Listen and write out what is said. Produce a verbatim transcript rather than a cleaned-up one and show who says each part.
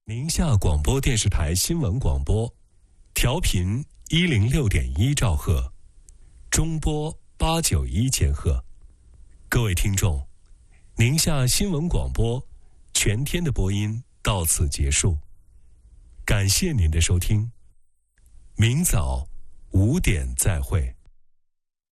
Speaker 1: 宁夏广播电视台新闻广播，调频一零六点一兆赫，中波八九一千赫。各位听众，宁夏新闻广播全天的播音到此结束，感谢您的收听，明早五点再会。